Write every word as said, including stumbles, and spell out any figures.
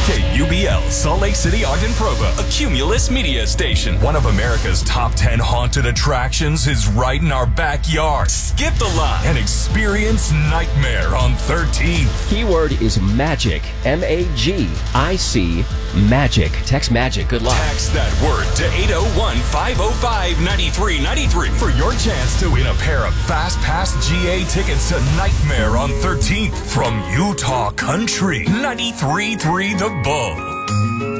K U B L, Salt Lake City, Ogden, Provo, a Cumulus media station. One of America's top ten haunted attractions is right in our backyard. Skip the line and experience Nightmare on thirteenth. Keyword is magic. M A G I C, magic. Text magic. Good luck. Text that word to eight oh one, five oh five, nine three nine three for your chance to win a pair of Fast Pass G A tickets to Nightmare on thirteenth from Utah Country ninety-three point three The Bull.